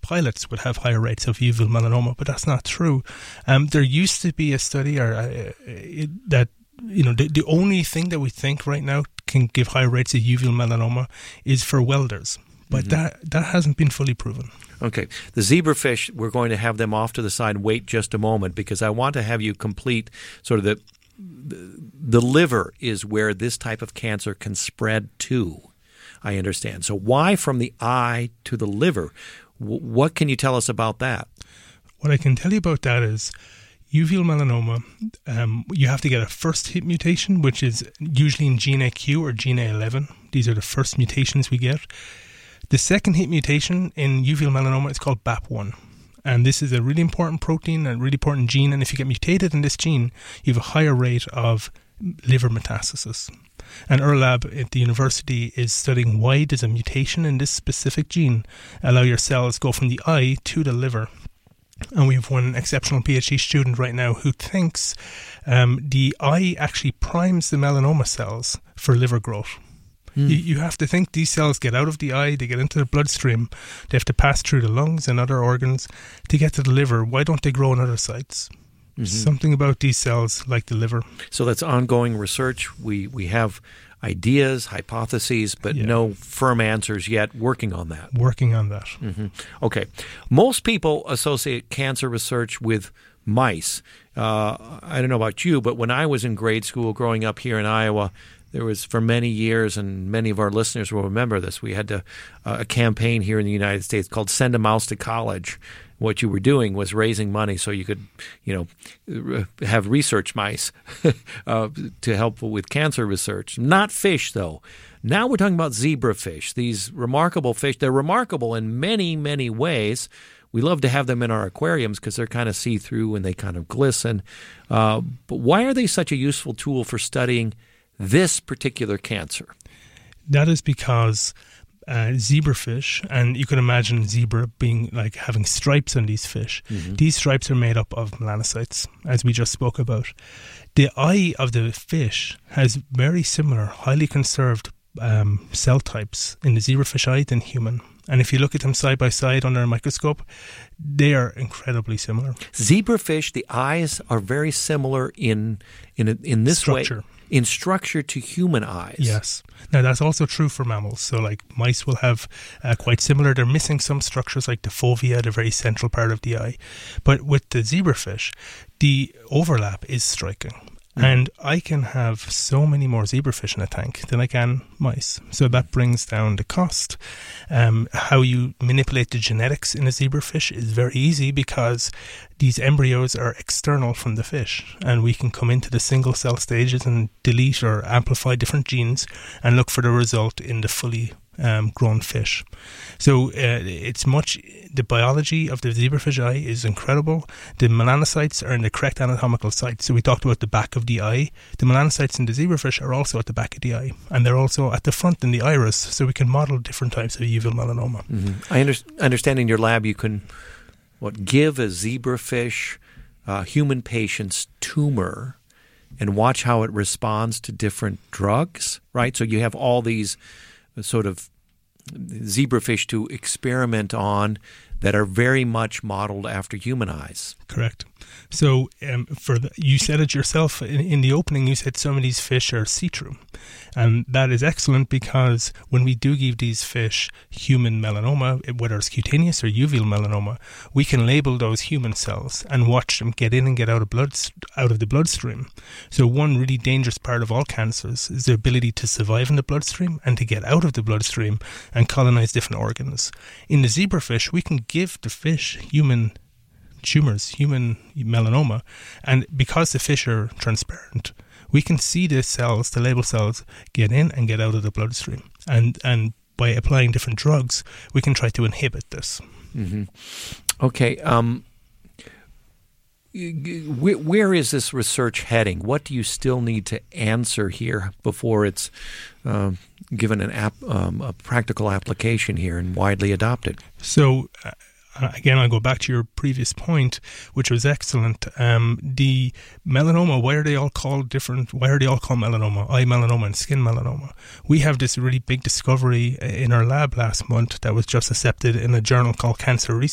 pilots would have higher rates of uveal melanoma, but that's not true. There used to be a study that the only thing that we think right now can give higher rates of uveal melanoma is for welders, but that hasn't been fully proven. Okay. The zebrafish, we're going to have them off to the side and wait just a moment because I want to have you complete sort of the liver is where this type of cancer can spread to, I understand. So why from the eye to the liver? What can you tell us about that? What I can tell you about that is uveal melanoma, you have to get a first hit mutation, which is usually in gene AQ or gene A11. These are the first mutations we get. The second hit mutation in uveal melanoma is called BAP1. And this is a really important protein, a really important gene. And if you get mutated in this gene, you have a higher rate of liver metastasis. And our lab at the university is studying why does a mutation in this specific gene allow your cells go from the eye to the liver. And we have one exceptional PhD student right now who thinks the eye actually primes the melanoma cells for liver growth. You have to think these cells get out of the eye, they get into the bloodstream, they have to pass through the lungs and other organs to get to the liver. Why don't they grow in other sites? Something about these cells like the liver. So that's ongoing research. We have ideas, hypotheses, but no firm answers yet. Working on that. Okay. Most people associate cancer research with mice. I don't know about you, but when I was in grade school growing up here in Iowa, there was for many years, and many of our listeners will remember this, we had a campaign here in the United States called Send a Mouse to College. What you were doing was raising money so you could, have research mice to help with cancer research. Not fish, though. Now we're talking about zebrafish, these remarkable fish. They're remarkable in many, many ways. We love to have them in our aquariums because they're kind of see-through and they kind of glisten. But why are they such a useful tool for studying this particular cancer? That is because zebrafish, and you can imagine zebra being like having stripes on these fish. These stripes are made up of melanocytes, as we just spoke about. The eye of the fish has very similar, highly conserved cell types in the zebrafish eye than human. And if you look at them side by side under a microscope, they are incredibly similar. Zebrafish, the eyes are very similar in this structure. way. In structure to human eyes. Yes. Now, that's also true for mammals. So, like, mice will have quite similar. They're missing some structures like the fovea, the very central part of the eye. But with the zebrafish, the overlap is striking. And I can have so many more zebrafish in a tank than I can mice. So that brings down the cost. How you manipulate the genetics in a zebrafish is very easy because these embryos are external from the fish. And we can come into the single cell stages and delete or amplify different genes and look for the result in the fully grown fish. So the biology of the zebrafish eye is incredible. The melanocytes are in the correct anatomical site. So we talked about the back of the eye. The melanocytes in the zebrafish are also at the back of the eye, and they're also at the front in the iris, so we can model different types of uveal melanoma. I understand in your lab you can give a zebrafish human patient's tumor and watch how it responds to different drugs, right? So you have all these sort of zebrafish to experiment on that are very much modeled after human eyes. Correct. So you said it yourself in the opening, you said some of these fish are see-through. And that is excellent because when we do give these fish human melanoma, whether it's cutaneous or uveal melanoma, we can label those human cells and watch them get in and get out of the bloodstream. So one really dangerous part of all cancers is the ability to survive in the bloodstream and to get out of the bloodstream and colonize different organs. In the zebrafish, we can give the fish human tumors, human melanoma, and because the fish are transparent, we can see the cells, the label cells, get in and get out of the bloodstream. And by applying different drugs, we can try to inhibit this. Okay. Where is this research heading? What do you still need to answer here before it's given a practical application here and widely adopted? So, again, I'll go back to your previous point, which was excellent. The melanoma, why are they all called different? Why are they all called melanoma, eye melanoma and skin melanoma? We have this really big discovery in our lab last month that was just accepted in a journal called Cancer Research.